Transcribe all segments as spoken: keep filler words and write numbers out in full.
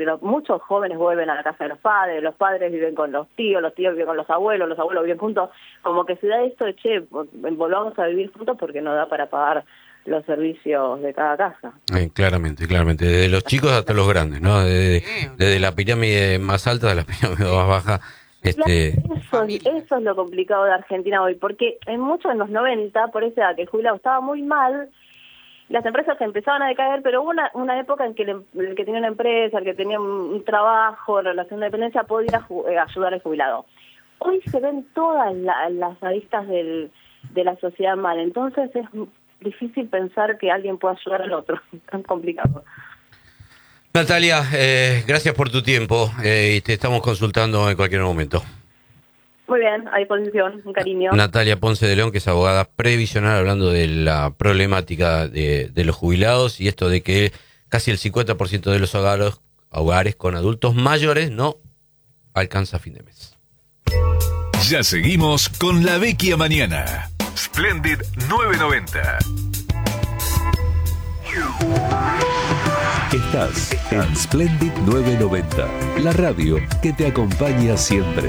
porque los, muchos jóvenes vuelven a la casa de los padres, los padres viven con los tíos, los tíos viven con los abuelos, los abuelos viven juntos, como que se da esto de, che, volvamos a vivir juntos porque no da para pagar los servicios de cada casa. Eh, claramente, claramente, desde los chicos hasta los grandes, ¿no? Desde, desde la pirámide más alta a la pirámide más baja. Este... Eso, eso es lo complicado de Argentina hoy, porque en muchos de los noventa, por esa edad que el jubilado estaba muy mal, las empresas empezaban a decaer, pero hubo una, una época en que el, el que tenía una empresa, el que tenía un, un trabajo, relación de dependencia, podía ju- eh, ayudar al jubilado. Hoy se ven todas la, las aristas del, de la sociedad mal, entonces es difícil pensar que alguien pueda ayudar al otro, es tan complicado. Natalia, eh, gracias por tu tiempo eh, y te estamos consultando en cualquier momento. Muy bien, a disposición, un cariño. Natalia Ponce de León, que es abogada previsional, hablando de la problemática de, de los jubilados y esto de que casi el cincuenta por ciento de los hogares, hogares con adultos mayores no alcanza a fin de mes. Ya seguimos con La Vecchia Mañana. Splendid novecientos noventa. Estás en Splendid novecientos noventa, la radio que te acompaña siempre.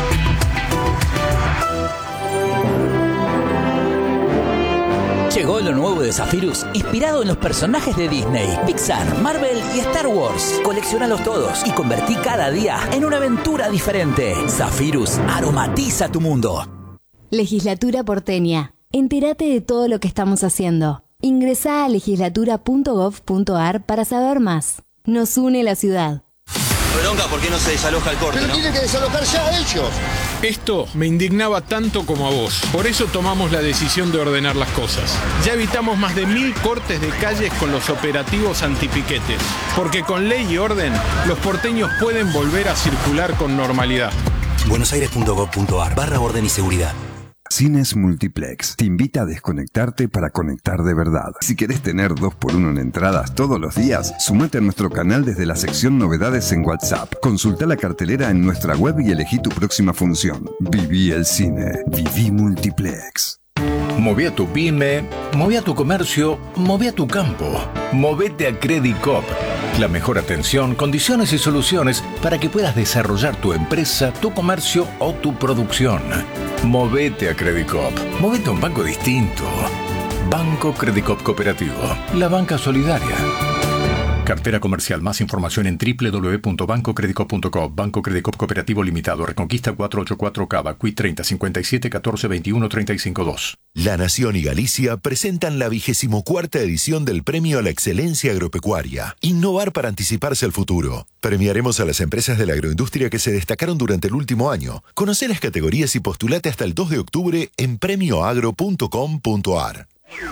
Llegó lo nuevo de Zephyrus, inspirado en los personajes de Disney, Pixar, Marvel y Star Wars. Colecciónalos todos y convertí cada día en una aventura diferente. Zephyrus aromatiza tu mundo. Legislatura porteña. Entérate de todo lo que estamos haciendo. Ingresá a legislatura punto gov punto ar para saber más. Nos une la ciudad. Bronca, ¿por qué no se desaloja el corte? Pero ¿no? tienen que desalojar ya a ellos. Esto me indignaba tanto como a vos. Por eso tomamos la decisión de ordenar las cosas. Ya evitamos más de mil cortes de calles con los operativos antipiquetes. Porque con ley y orden, los porteños pueden volver a circular con normalidad. buenosaires punto gov punto ar barra orden y seguridad. Cines Multiplex te invita a desconectarte para conectar de verdad. Si querés tener dos por uno en entradas todos los días, sumate a nuestro canal desde la sección Novedades en WhatsApp. Consulta la cartelera en nuestra web y elegí tu próxima función. Viví el cine. Viví Multiplex. Moví a tu pyme, moví a tu comercio, moví a tu campo. Movete a Credit Coop. La mejor atención, condiciones y soluciones para que puedas desarrollar tu empresa, tu comercio o tu producción. Movete a Credit Coop. Movete a un banco distinto. Banco Credit Coop Cooperativo. La banca solidaria. Cartera comercial. Más información en doble u doble u doble u punto banco credit coop punto com. Banco Credit Coop Cooperativo Limitado. Reconquista cuatrocientos ochenta y cuatro Cava. Q I treinta cincuenta y siete catorce veintiuno treinta y cinco dos. La Nación y Galicia presentan la vigésimo cuarta edición del Premio a la Excelencia Agropecuaria. Innovar para anticiparse al futuro. Premiaremos a las empresas de la agroindustria que se destacaron durante el último año. Conoce las categorías y postulate hasta el dos de octubre en premio agro punto com punto ar.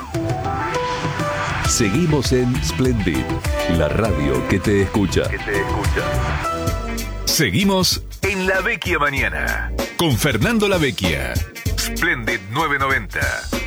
Seguimos en Splendid, la radio que te escucha. Que te escucha. Seguimos en La Vecchia Mañana con Fernando La Vecchia. Splendid novecientos noventa.